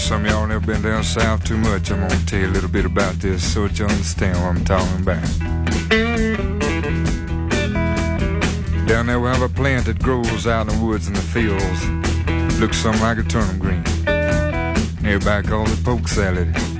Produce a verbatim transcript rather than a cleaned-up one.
some of y'all never been down south too much, I'm gonna tell you a little bit about this so that you understand what I'm talking about. Down there we have a plant that grows out in the woods and the fields. Looks something like a turnip green. Everybody calls it poke salad.